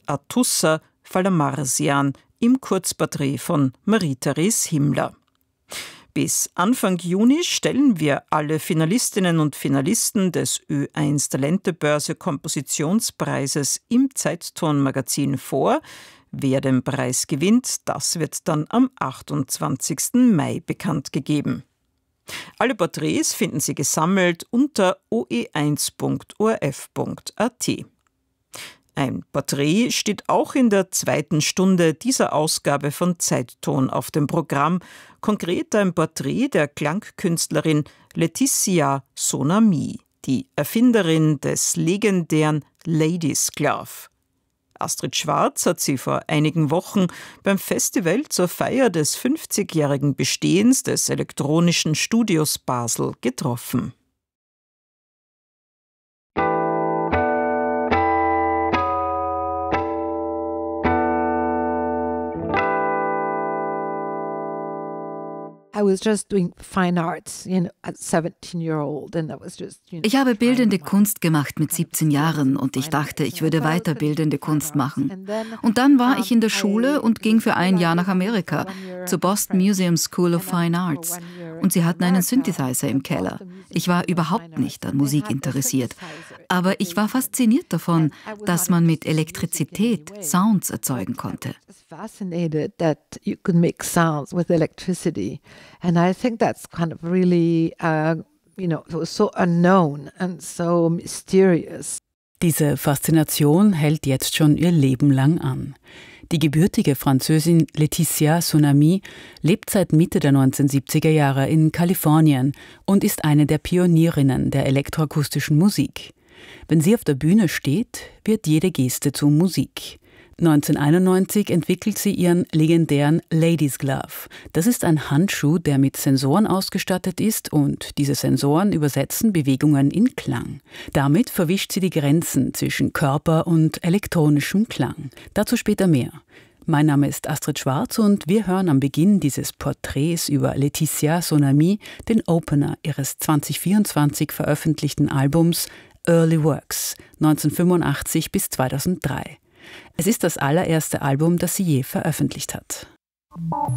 Atussa Falamarsian im Kurzporträt von Marie-Therese Himmler. Bis Anfang Juni stellen wir alle Finalistinnen und Finalisten des Ö1 Talentebörse Kompositionspreises im Zeitton-Magazin vor. Wer den Preis gewinnt, das wird dann am 28. Mai bekannt gegeben. Alle Porträts finden Sie gesammelt unter oe1.orf.at. Ein Porträt steht auch in der zweiten Stunde dieser Ausgabe von Zeitton auf dem Programm, konkret ein Porträt der Klangkünstlerin Laetitia Sonami, die Erfinderin des legendären Ladies Glove. Astrid Schwarz hat sie vor einigen Wochen beim Festival zur Feier des 50-jährigen Bestehens des Elektronischen Studios Basel getroffen. Ich habe bildende Kunst gemacht mit 17 Jahren und ich dachte, ich würde weiter bildende Kunst machen. Und dann war ich in der Schule und ging für ein Jahr nach Amerika, zur Boston Museum School of Fine Arts. Und sie hatten einen Synthesizer im Keller. Ich war überhaupt nicht an Musik interessiert. Aber ich war fasziniert davon, dass man mit Elektrizität Sounds erzeugen konnte. And I think that's kind of really, so unknown and so mysterious. Diese Faszination hält jetzt schon ihr Leben lang an. Die gebürtige Französin Laetitia Sonami lebt seit Mitte der 1970er Jahre in Kalifornien und ist eine der Pionierinnen der elektroakustischen Musik. Wenn sie auf der Bühne steht, wird jede Geste zu Musik. 1991 entwickelt sie ihren legendären Ladies Glove. Das ist ein Handschuh, der mit Sensoren ausgestattet ist und diese Sensoren übersetzen Bewegungen in Klang. Damit verwischt sie die Grenzen zwischen Körper und elektronischem Klang. Dazu später mehr. Mein Name ist Astrid Schwarz und wir hören am Beginn dieses Porträts über Laetitia Sonami den Opener ihres 2024 veröffentlichten Albums Early Works 1985 bis 2003. Es ist das allererste Album, das sie je veröffentlicht hat.